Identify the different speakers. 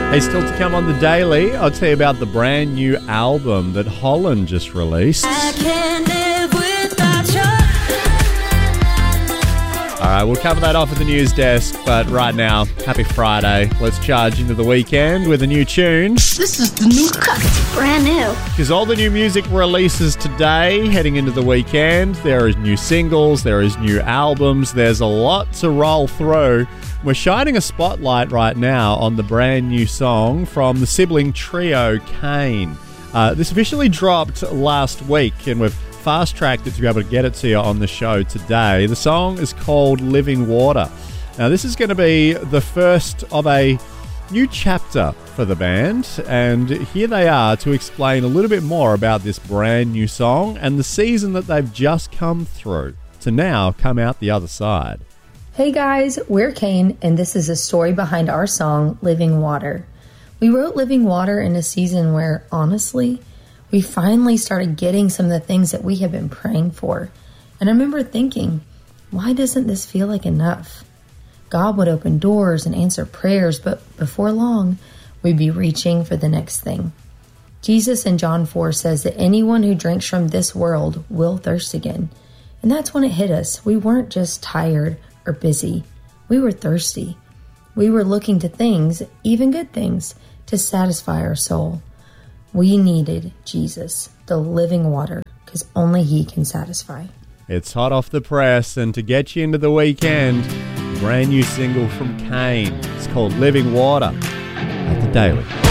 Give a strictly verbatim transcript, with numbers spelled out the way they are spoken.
Speaker 1: Hey, still to come on the Daily, I'll tell you about the brand new album that Holland just released.
Speaker 2: I can't live without you.
Speaker 1: All right, we'll cover that off at the news desk, but right now, happy Friday. Let's charge into the weekend with a new tune.
Speaker 3: This is the new cut.
Speaker 2: Brand new.
Speaker 1: Because all the new music releases today, heading into the weekend, there is new singles, there is new albums, there's a lot to roll through. We're shining a spotlight right now on the brand new song from the sibling trio Kane. Uh, this officially dropped last week, and we've fast-tracked it to be able to get it to you on the show today. The song is called Living Water. Now, this is going to be the first of a new chapter for the band, and here they are to explain a little bit more about this brand new song and the season that they've just come through to now come out the other side.
Speaker 4: Hey guys, we're Kane, and this is a story behind our song, Living Water. We wrote Living Water in a season where, honestly, we finally started getting some of the things that we have been praying for. And I remember thinking, why doesn't this feel like enough? God would open doors and answer prayers, but before long, we'd be reaching for the next thing. Jesus in John four says that anyone who drinks from this world will thirst again. And that's when it hit us. We weren't just tired or busy. We were thirsty. We were looking to things, even good things, to satisfy our soul. We needed Jesus, the living water, because only He can satisfy.
Speaker 1: It's hot off the press, and to get you into the weekend, a brand new single from Kane. It's called Living Water at the Daily.